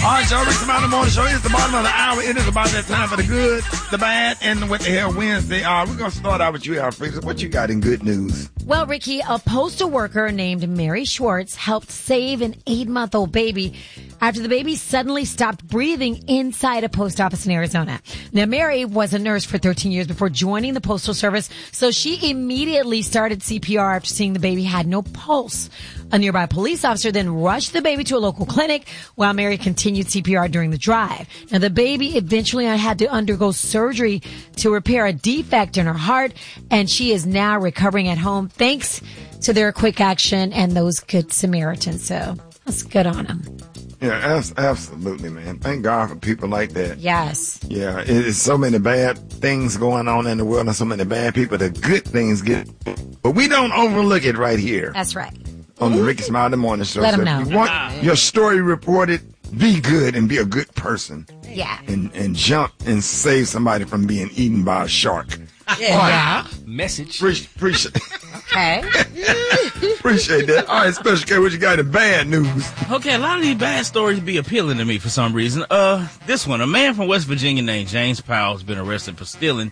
All right, so Rick Smiley Morning Show. It's the bottom of the hour. It is about that time for the good, the bad, and what the hell Wednesday. We're going to start out with you, Alfred. What you got in good news? Well, Ricky, a postal worker named Mary Schwartz helped save an 8-month-old baby after the baby suddenly stopped breathing inside a post office in Arizona. Now, Mary was a nurse for 13 years before joining the Postal Service, so she immediately started CPR after seeing the baby had no pulse. A nearby police officer then rushed the baby to a local clinic while Mary continued CPR during the drive. Now, the baby eventually had to undergo surgery to repair a defect in her heart, and she is now recovering at home thanks to their quick action and those good Samaritans. So that's good on them. Yeah, absolutely, man. Thank God for people like that. Yes. Yeah, it's so many bad things going on in the world and so many bad people. The good things get, but we don't overlook it right here. That's right. On the Ricky Smiley Morning Show. Let them so know. If you want your story reported, be good and be a good person. Yeah. And jump and save somebody from being eaten by a shark. Yeah. Message. Appreciate Okay. appreciate that. All right, Special K, what you got in bad news? Okay, a lot of these bad stories be appealing to me for some reason. This one, a man from West Virginia named James Powell has been arrested for stealing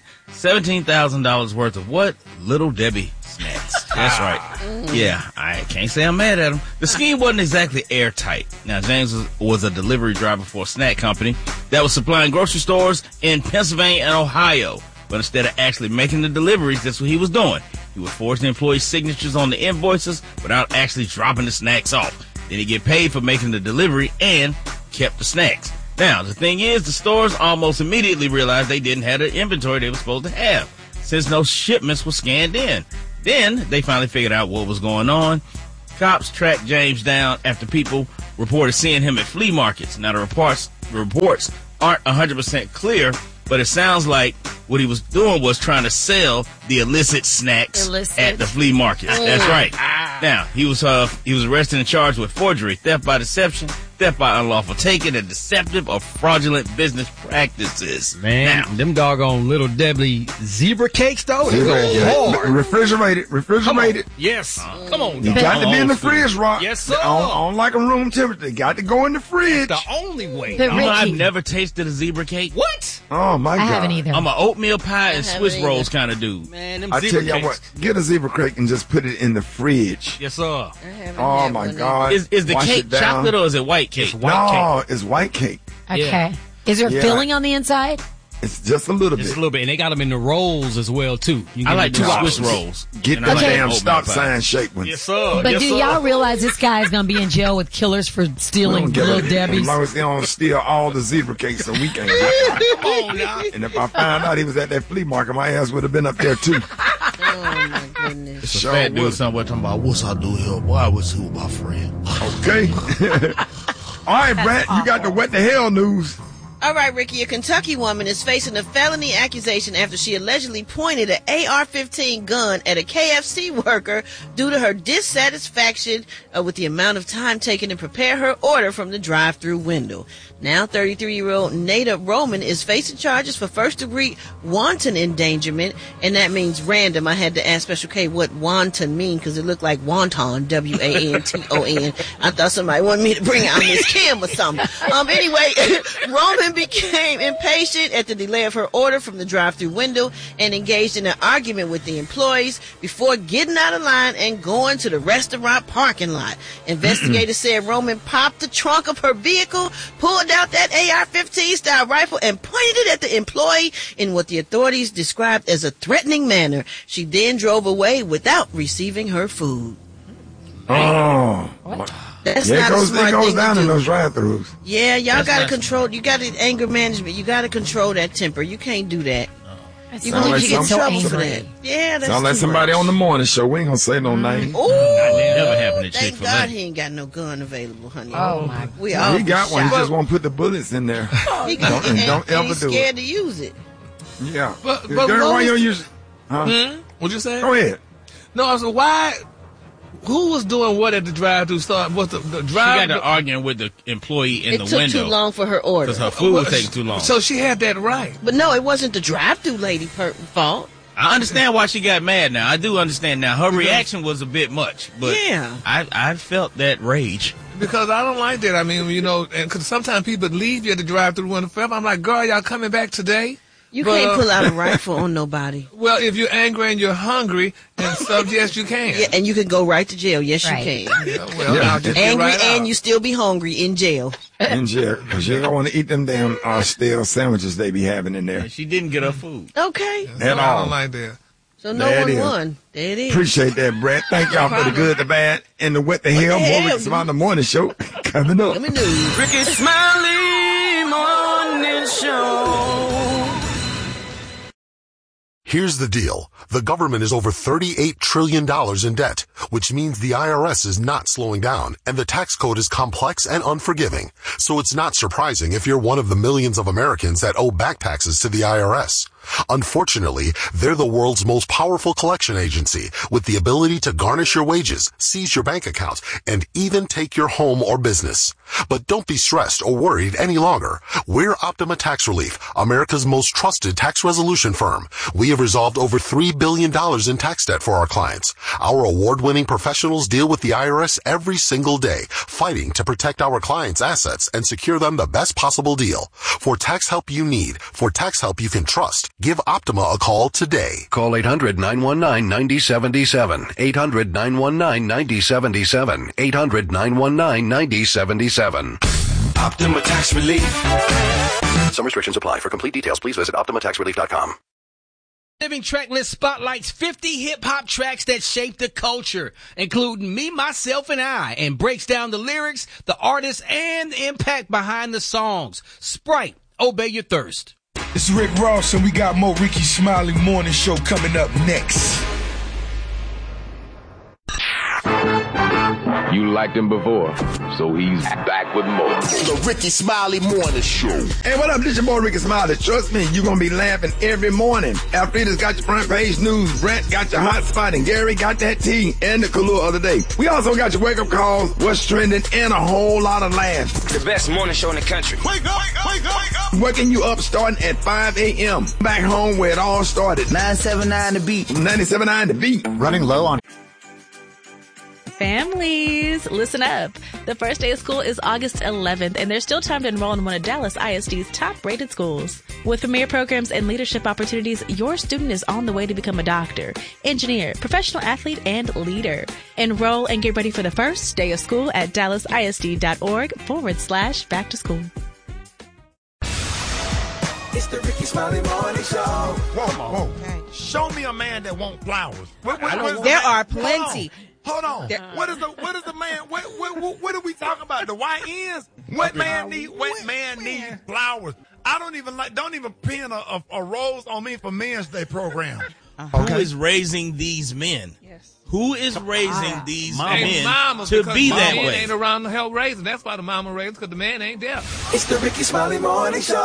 $17,000 worth of what? Little Debbie snacks. That's right. Yeah, I can't say I'm mad at him. The scheme wasn't exactly airtight. Now, James was a delivery driver for a snack company that was supplying grocery stores in Pennsylvania and Ohio. But instead of actually making the deliveries, that's what he was doing. He would forge the employees' signatures on the invoices without actually dropping the snacks off. Then he'd get paid for making the delivery and kept the snacks. Now, the thing is, the stores almost immediately realized they didn't have the inventory they were supposed to have, since no shipments were scanned in. Then they finally figured out what was going on. Cops tracked James down after people reported seeing him at flea markets. Now, the reports aren't 100% clear, but it sounds like what he was doing was trying to sell the illicit snacks at the flea market. That's right. Now, he was arrested and charged with forgery, theft by deception, theft by unlawful taking, and deceptive or fraudulent business practices. Man, now, them doggone Little Debbie zebra cakes, though, they go hard. Refrigerated. Yes. Come on. You got to be in the fridge, Rock. Yes, sir. On like a room temperature. They got to go in the fridge. The only way. But Ricky, I've never tasted a zebra cake. What? Oh, my God. I haven't either. I'm an oatmeal pie and Swiss rolls kind of dude. Man, them I zebra tell you cakes. what, get a zebra cake and just put it in the fridge. Yes, sir. Oh, my God. Is the Wash cake it down. chocolate or is it white cake? It's white No, it's white cake. Okay. Yeah. Is there Yeah. filling on the inside? It's just a little Just bit. a little bit. And they got them in the rolls as well, too. You I can like get two them Swiss options. rolls. Get And the I like damn oatmeal stop pie. sign shaped ones. Yes, sir. But yes, do sir. y'all realize this guy is going to be in jail with killers for stealing Little Debbie's? As long as they don't steal all the zebra cakes, so we can't get it. Come on now. And if I found out he was at that flea market, my ass would have been up there too. Oh my goodness. It's a Sure fat dude would. somewhere talking about, what's I do here? Boy, I was here with my friend. Okay. All right, Brad, you got the what the hell news. All right, Ricky, a Kentucky woman is facing a felony accusation after she allegedly pointed an AR-15 gun at a KFC worker due to her dissatisfaction with the amount of time taken to prepare her order from the drive-thru window. Now, 33-year-old Nada Roman is facing charges for first-degree wanton endangerment, and that means random. I had to ask Special K what wanton mean because it looked like wonton, W-A-N-T-O-N. I thought somebody wanted me to bring out Miss Kim or something. Anyway, Roman became impatient at the delay of her order from the drive-thru window and engaged in an argument with the employees before getting out of line and going to the restaurant parking lot. Investigators said Roman popped the trunk of her vehicle, pulled out that AR-15 style rifle and pointed it at the employee in what the authorities described as a threatening manner. She then drove away without receiving her food. Oh. That's Yeah, not a smart it goes thing down to in do. those drive-thrus. Yeah, y'all That's gotta not control. You gotta anger management. You gotta control that temper. You can't do that. You Sound gonna like get in some- trouble for angry. that. Yeah, that's Sound like too somebody much. on the morning show. We ain't gonna say no name. Ooh, never happened at thank Chick-fil-A. God he ain't got no gun available, honey. Oh, my We all He got one. He shot. just won't put the bullets in there. He got, Don't- and don't and ever he's do it. scared to use it. Yeah. But Girl, what why was- you don't use it? Huh? What'd you say? Go ahead. No, I said, why? Who was doing what at the drive-thru start? Was the She drive? got to arguing with the employee in It the took window too long for her order. because her food was taking too long. So she had that right. But no, it wasn't the drive-thru lady fault. I understand why she got mad now. I do understand now. Her reaction was a bit much, but Yeah. I felt that rage. Because I don't like that. I mean, you know, and because sometimes people leave you at the drive-thru when I'm like, girl, y'all coming back today? You can't pull out a rifle on nobody. Well, if you're angry and you're hungry and stuff, yes, you can. Yeah, and you can go right to jail. Yes, Right. you can. Yeah, well, I'll just get Angry right and out. you still be hungry in jail. In jail, because you don't want to eat them damn stale sandwiches they be having in there. She didn't get her food. Okay. No, At I all. don't like that. So no There it one is. won. There it is. Appreciate that, Brett. Thank y'all for the good, the bad, and the what the hell. the More hell, Ricky Smiley Morning Show coming up. Let me know. Ricky Smiley Morning Show. Here's the deal. The government is over $38 trillion in debt, which means the IRS is not slowing down, and the tax code is complex and unforgiving. So it's not surprising if you're one of the millions of Americans that owe back taxes to the IRS. Unfortunately, they're the world's most powerful collection agency, with the ability to garnish your wages, seize your bank account, and even take your home or business. But don't be stressed or worried any longer. We're Optima Tax Relief, America's most trusted tax resolution firm. We have resolved over $3 billion in tax debt for our clients. Our award-winning professionals deal with the IRS every single day, fighting to protect our clients' assets and secure them the best possible deal. For tax help you need, for tax help you can trust, give Optima a call today. Call 800-919-9077. 800-919-9077. 800-919-9077. Optima Tax Relief. Some restrictions apply. For complete details, please visit OptimaTaxRelief.com. Living Track List spotlights 50 hip-hop tracks that shaped the culture, including Me, Myself, and I, and breaks down the lyrics, the artists, and the impact behind the songs. Sprite, Obey Your Thirst. It's Rick Ross, and we got more Ricky Smiley Morning Show coming up next. You liked him before, so he's back with more. The Ricky Smiley Morning Show. Hey, what up? This your boy Ricky Smiley. Trust me, you're going to be laughing every morning. Alfreda's got your front page news. Brent got your hot spot. And Gary got that tea and the Kahlua of the day. We also got your wake-up calls, what's trending, and a whole lot of laughs. The best morning show in the country. Wake up, wake up, wake up, wake up. Waking you up starting at 5 a.m. Back home where it all started. 979 The Beat. 97.9 The Beat. Running low on Families, listen up. The first day of school is August 11th, and there's still time to enroll in one of Dallas ISD's top-rated schools. With premier programs and leadership opportunities, your student is on the way to become a doctor, engineer, professional athlete, and leader. Enroll and get ready for the first day of school at dallasisd.org/back to school. It's the Ricky Smiley Morning Show. Whoa. Okay. Show me a man that wants flowers. There are plenty. Hold on. What is the man? What are we talking about? The YNs? What man needs flowers? I don't even pin a rose on me for Men's Day program. Who is raising these men? Yes. Who is raising these men Mama, to be that man way? Ain't around to help raising. That's why the mama raised, because the man ain't there. It's the Ricky Smiley Morning Show.